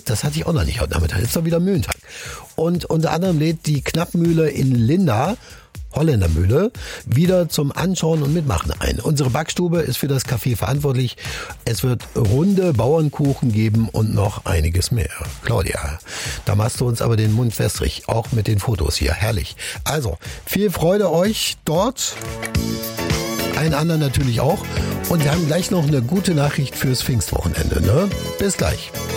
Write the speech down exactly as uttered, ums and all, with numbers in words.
das hatte ich auch noch nicht heute Nachmittag. Jetzt ist doch wieder Mühlentag. Und unter anderem lädt die Knappmühle in Linda, Holländermühle, wieder zum Anschauen und Mitmachen ein. Unsere Backstube ist für das Café verantwortlich. Es wird runde Bauernkuchen geben und noch einiges mehr. Claudia, da machst du uns aber den Mund wässrig, auch mit den Fotos hier. Herrlich. Also, viel Freude euch dort. Allen anderen natürlich auch. Und wir haben gleich noch eine gute Nachricht fürs Pfingstwochenende. Ne? Bis gleich.